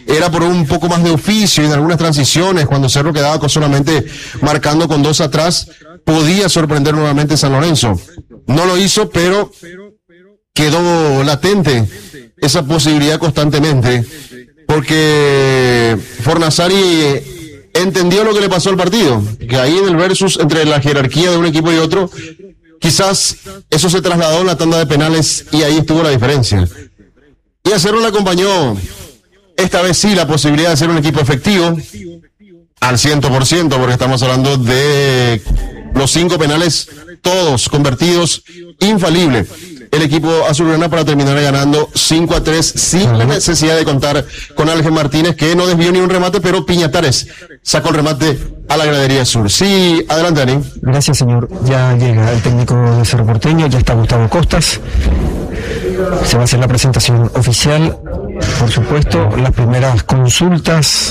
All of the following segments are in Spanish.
era por un poco más de oficio y en algunas transiciones, cuando Cerro quedaba solamente marcando con 2 atrás, podía sorprender nuevamente San Lorenzo. No lo hizo, pero quedó latente esa posibilidad constantemente, porque Fornasari entendió lo que le pasó al partido, que ahí en el versus entre la jerarquía de un equipo y otro, quizás eso se trasladó en la tanda de penales y ahí estuvo la diferencia. Y a Cerro le acompañó esta vez sí la posibilidad de ser un equipo efectivo al 100%, porque estamos hablando de los 5 penales, todos convertidos, infalible. El equipo azulgrana para terminar ganando 5-3 sin la necesidad de contar con Ángel Martínez, que no desvió ni un remate, pero Piñatares sacó el remate a la gradería sur. Sí, adelante, Dani. Gracias, señor. Ya llega el técnico de Cerro Porteño, ya está Gustavo Costas. Se va a hacer la presentación oficial, por supuesto, las primeras consultas,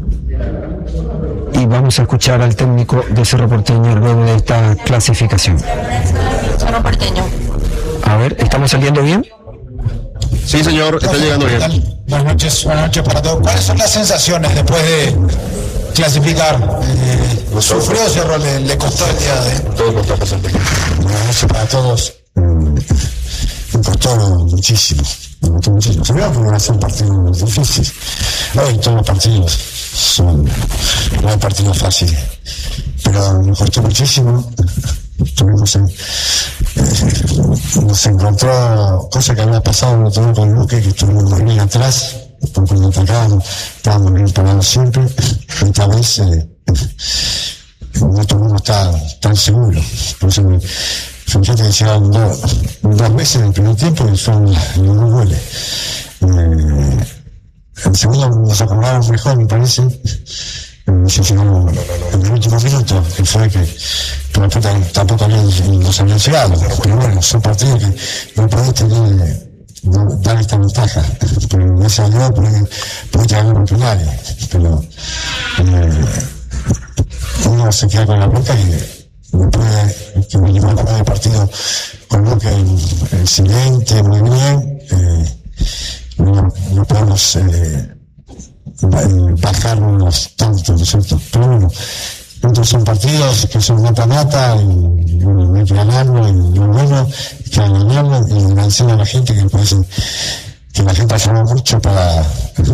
y vamos a escuchar al técnico de Cerro Porteño luego de esta clasificación. Cerro Porteño. A ver, ¿estamos saliendo bien? Sí, señor, está llegando bien. Buenas noches para todos. ¿Cuáles son las sensaciones después de clasificar? ¿Sufrió Cerro? ¿Le costó el día de...? Todo costó presente. Buenas noches para todos. Me costó muchísimo. Sabía que iba a ser un partido difícil. Hoy todos los partidos no hay partidos fáciles. Pero me costó muchísimo. Nos encontró cosa que había pasado no todo con Luque, que estuvimos muy bien atrás, cuando atacaban, estábamos bien parados siempre. Esta vez no todo el mundo está tan seguro. Por eso fíjate que llegaron 2 veces en el primer tiempo y fueron los 2 goles. En segundo nos acomodaron mejor, me parece. Se llegó en el último minuto, que fue que tampoco nos habían llegado. Pero bueno, son partidos que no podés dar esta ventaja. Pero gracias a Dios podés llegar a los finales. Pero uno se queda con la boca y después que me llevó a jugar el partido con lo que el siguiente, muy bien, no podemos bajarnos tanto, ¿no es cierto? Pero bueno, estos son partidos que son mata-mata y bueno, hay que ganarlo, y lo bueno es que ganarlo y agradecer a la gente, que parece que la gente ha llamado mucho para